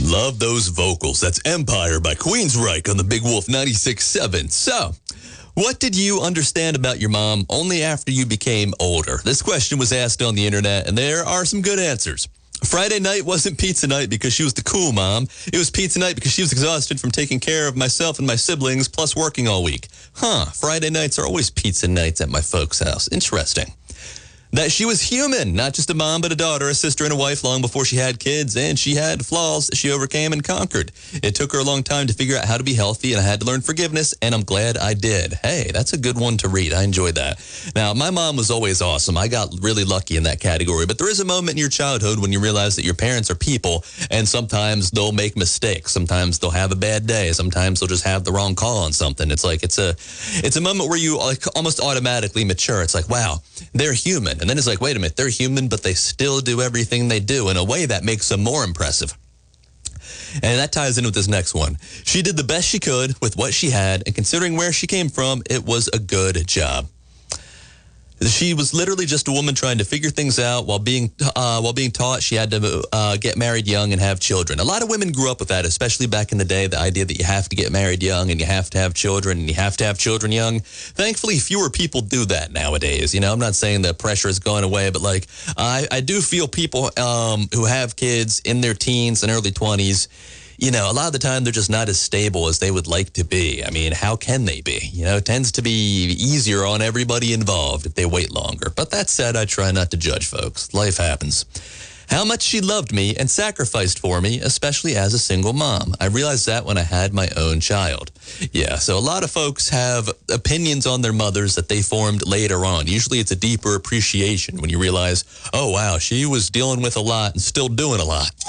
Love those vocals. That's Empire by Queensryche on the Big Wolf 96.7. So, what did you understand about your mom only after you became older? This question was asked on the internet, and there are some good answers. Friday night wasn't pizza night because she was the cool mom. It was pizza night because she was exhausted from taking care of myself and my siblings, plus working all week. Friday nights are always pizza nights at my folks' house. Interesting. That she was human, not just a mom, but a daughter, a sister, and a wife long before she had kids, and she had flaws that she overcame and conquered. It took her a long time to figure out how to be healthy, and I had to learn forgiveness, and I'm glad I did. Hey, that's a good one to read. I enjoyed that. Now, my mom was always awesome. I got really lucky in that category, but there is a moment in your childhood when you realize that your parents are people, and sometimes they'll make mistakes. Sometimes they'll have a bad day. Sometimes they'll just have the wrong call on something. It's like it's a moment where you like almost automatically mature. It's like, wow, they're human. And then it's like, wait a minute, they're human, but they still do everything they do in a way that makes them more impressive. And that ties in with this next one. She did the best she could with what she had, and considering where she came from, it was a good job. She was literally just a woman trying to figure things out while being taught she had to get married young and have children. A lot of women grew up with that, especially back in the day, the idea that you have to get married young and you have to have children and you have to have children young. Thankfully, fewer people do that nowadays. You know, I'm not saying the pressure has gone away, but like I do feel people who have kids in their teens and early 20s, you know, a lot of the time they're just not as stable as they would like to be. I mean, how can they be? You know, it tends to be easier on everybody involved if they wait longer. But that said, I try not to judge folks. Life happens. How much she loved me and sacrificed for me, especially as a single mom. I realized that when I had my own child. Yeah, so a lot of folks have opinions on their mothers that they formed later on. Usually it's a deeper appreciation when you realize, oh, wow, she was dealing with a lot and still doing a lot.